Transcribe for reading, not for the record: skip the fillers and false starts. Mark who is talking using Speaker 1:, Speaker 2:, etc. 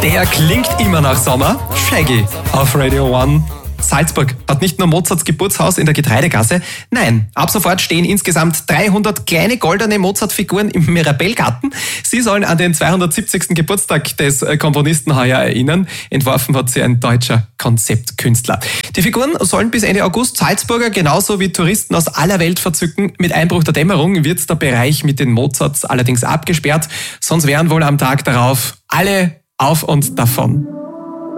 Speaker 1: Der klingt immer nach Sommer. Shaggy auf Radio 1. Salzburg hat nicht nur Mozarts Geburtshaus in der Getreidegasse, nein, ab sofort stehen insgesamt 300 kleine goldene Mozart-Figuren im Mirabellgarten. Sie sollen an den 270. Geburtstag des Komponisten heuer erinnern. Entworfen hat sie ein deutscher Konzeptkünstler. Die Figuren sollen bis Ende August Salzburger genauso wie Touristen aus aller Welt verzücken. Mit Einbruch der Dämmerung wird der Bereich mit den Mozarts allerdings abgesperrt, sonst wären wohl am Tag darauf alle auf und davon.